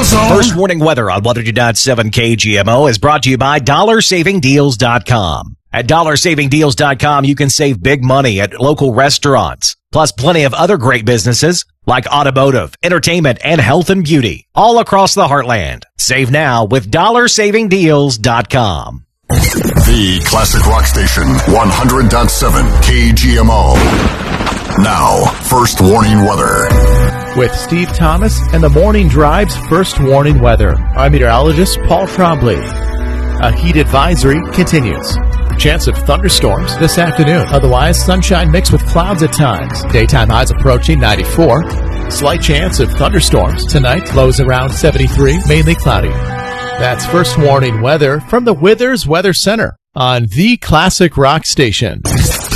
zone. First warning weather on 100.7 KGMO is brought to you by DollarSavingDeals.com. At DollarSavingDeals.com, you can save big money at local restaurants, plus plenty of other great businesses like automotive, entertainment, and health and beauty all across the heartland. Save now with DollarSavingDeals.com. The Classic Rock Station, 100.7 KGMO. Now, first warning weather. With Steve Thomas and the Morning Drive's first warning weather, I'm meteorologist Paul Trombley. A heat advisory continues. Chance of thunderstorms this afternoon. Otherwise, sunshine mixed with clouds at times. Daytime highs approaching 94. Slight chance of thunderstorms tonight. Lows around 73, mainly cloudy. That's first warning weather from the Withers Weather Center on the Classic Rock Station.